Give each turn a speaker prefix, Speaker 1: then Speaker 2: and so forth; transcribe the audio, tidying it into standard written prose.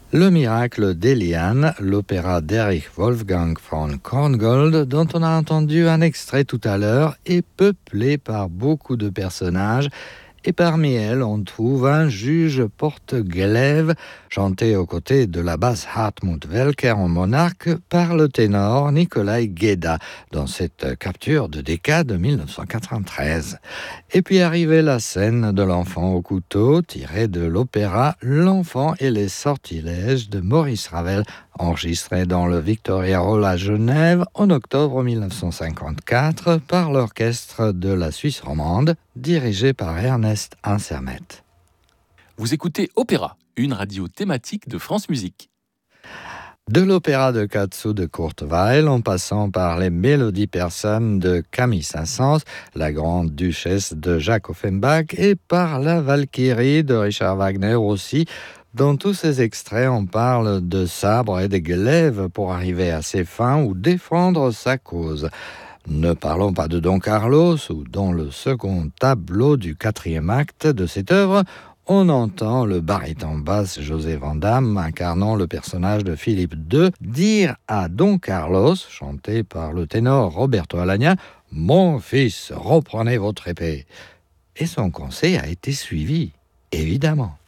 Speaker 1: Le miracle d'Eliane, l'opéra d'Erich Wolfgang von Korngold, dont on a entendu un extrait tout à l'heure, est peuplé par beaucoup de personnages. Et parmi elles, on trouve un juge porte-glaive, chanté aux côtés de la basse Hartmut Welker en monarque par le ténor Nikolai Gueda, dans cette capture de Decca de 1993. Et puis arrivait la scène de l'enfant au couteau, tirée de l'opéra L'enfant et les sortilèges de Maurice Ravel, enregistré dans le Victoria Hall à Genève en octobre 1954 par l'orchestre de la Suisse romande, dirigé par Ernest Ansermet.
Speaker 2: Vous écoutez Opéra, une radio thématique de France Musique.
Speaker 1: De l'opéra de Katsu de Kurt Weill, en passant par les mélodies persanes de Camille Saint-Saëns, la grande duchesse de Jacques Offenbach, et par la Valkyrie de Richard Wagner aussi. Dans tous ces extraits, on parle de sabre et de glaive pour arriver à ses fins ou défendre sa cause. Ne parlons pas de Don Carlos, où dans le second tableau du 4e acte de cette œuvre, on entend le baryton basse José Van Damme, incarnant le personnage de Philippe II, dire à Don Carlos, chanté par le ténor Roberto Alagna, « Mon fils, reprenez votre épée ». Et son conseil a été suivi, évidemment.